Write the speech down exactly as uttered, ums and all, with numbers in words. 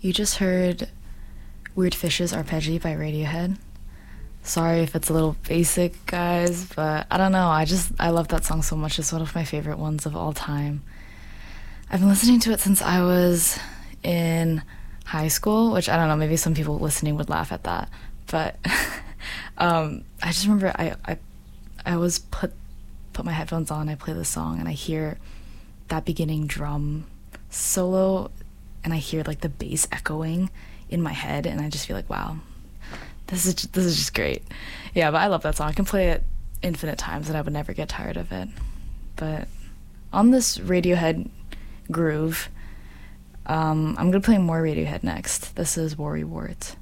You just heard Weird Fishes Arpeggi by Radiohead. Sorry if it's a little basic, guys, but I don't know. I just, I love that song so much. It's one of my favorite ones of all time. I've been listening to it since I was in high school, which I don't know, maybe some people listening would laugh at that. But um, I just remember I, I, I always put, put my headphones on, I play the song, and I hear that beginning drum solo, and I hear like the bass echoing in my head, and I just feel like, wow, this is this is just great. Yeah, but I love that song. I can play it infinite times and I would never get tired of it. But on this Radiohead groove, um, I'm gonna play more Radiohead next. This is Worry Wart.